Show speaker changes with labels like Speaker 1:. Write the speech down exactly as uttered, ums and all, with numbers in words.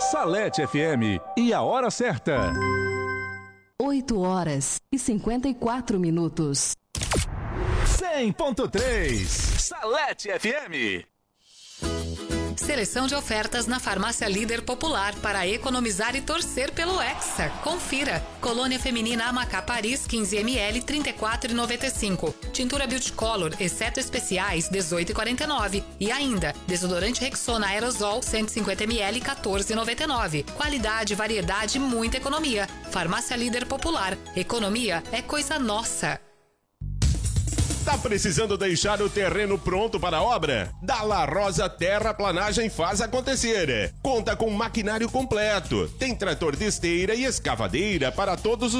Speaker 1: Salete F M e a hora certa.
Speaker 2: oito horas e cinquenta e quatro minutos.
Speaker 1: cem ponto três Salete F M.
Speaker 3: Seleção de ofertas na Farmácia Líder Popular para economizar e torcer pelo Hexa. Confira. Colônia feminina Amacá Paris quinze mililitros trinta e quatro reais e noventa e cinco centavos. Tintura Beauty Color, exceto especiais, dezoito reais e quarenta e nove centavos. E ainda, desodorante Rexona Aerosol cento e cinquenta mililitros, quatorze reais e noventa e nove centavos. Qualidade, variedade e muita economia. Farmácia Líder Popular. Economia é coisa nossa.
Speaker 4: Tá precisando deixar o terreno pronto para a obra? Da La Rosa Terraplanagem faz acontecer. Conta com maquinário completo. Tem trator de esteira e escavadeira para todos os